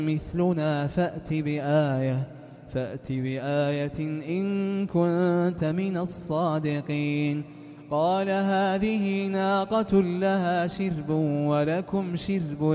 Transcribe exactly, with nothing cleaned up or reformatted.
مثلنا فأت بآية فأت بآية إن كنت من الصادقين. قال هذه ناقة لها شرب ولكم شرب